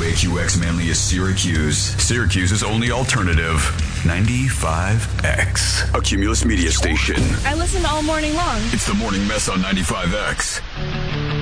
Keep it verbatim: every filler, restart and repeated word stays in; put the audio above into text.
K Q X Manlius Syracuse. Syracuse's only alternative. ninety-five X. A Cumulus media station. I listened all morning long. It's the Morning Mess on ninety-five X.